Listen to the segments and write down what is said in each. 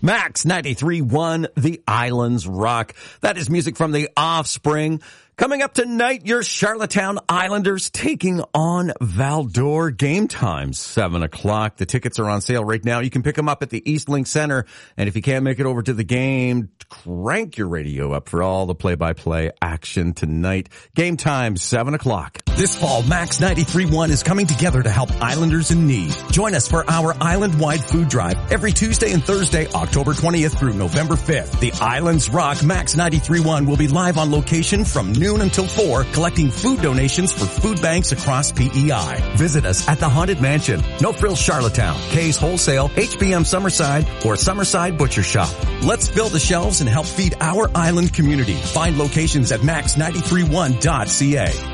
Max 93.1, The Islands Rock. That is music from The Offspring. Coming up tonight, your Charlottetown Islanders taking on Val-d'Or. Game time, 7 o'clock. The tickets are on sale right now. You can pick them up at the East Link Center. And if you can't make it over to the game, crank your radio up for all the play-by-play action tonight. Game time, 7 o'clock. This fall, Max 93.1 is coming together to help Islanders in need. Join us for our island-wide food drive every Tuesday and Thursday, October 20th through November 5th. The Islands Rock Max 93.1 will be live on location from noon until 4, collecting food donations for food banks across PEI. Visit us at the Haunted Mansion, No Frills Charlottetown, Kay's Wholesale, HBM Summerside, or Summerside Butcher Shop. Let's fill the shelves and help feed our island community. Find locations at max931.ca.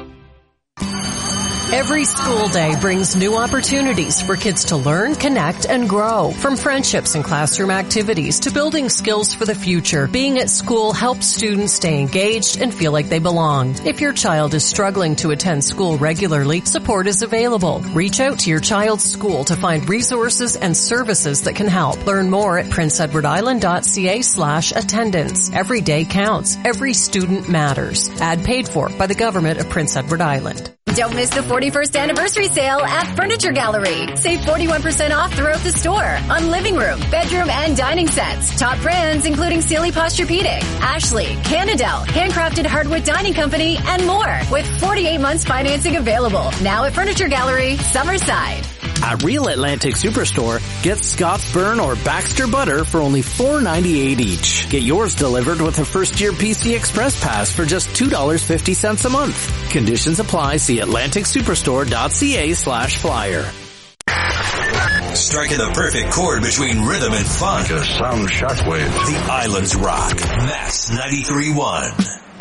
Every school day brings new opportunities for kids to learn, connect, and grow. From friendships and classroom activities to building skills for the future, being at school helps students stay engaged and feel like they belong. If your child is struggling to attend school regularly, support is available. Reach out to your child's school to find resources and services that can help. Learn more at princeedwardisland.ca/attendance. Every day counts. Every student matters. Ad paid for by the Government of Prince Edward Island. Don't miss the 41st anniversary sale at Furniture Gallery. Save 41% off throughout the store on living room, bedroom, and dining sets. Top brands including Sealy Posturepedic, Ashley, Canadel, Handcrafted Hardwood Dining Company, and more. With 48 months financing available. Now at Furniture Gallery, Summerside. At Real Atlantic Superstore, get Scott's Burn or Baxter Butter for only $4.98 each. Get yours delivered with a first-year PC Express Pass for just $2.50 a month. Conditions apply. See AtlanticSuperstore.ca/flyer. Striking the perfect chord between rhythm and fun. Just some shockwave. The Islands Rock. Max 93.1.